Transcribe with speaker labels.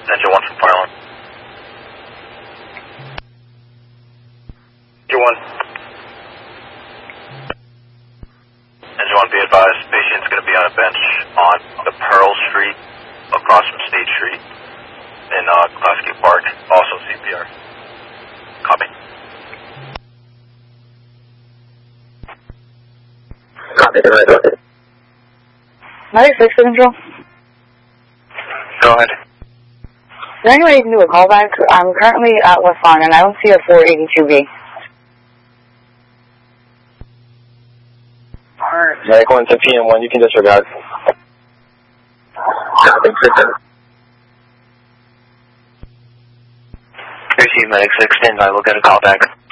Speaker 1: Engine 1 from Fireline. Engine 1. Engine 1, be advised, patient's going to be on a bench on the Pearl Street, across from State Street, in Klasky Park, also CPR. Copy.
Speaker 2: Copy, go ahead.
Speaker 3: 96 Central.
Speaker 1: Go ahead.
Speaker 3: Is there any way you can do a callback? I'm currently at West Lawn and I don't see a 482B.
Speaker 2: Medic 1 to PM1, you can disregard. Copy,
Speaker 1: 3C Medic 6, stand by, we'll get a call back.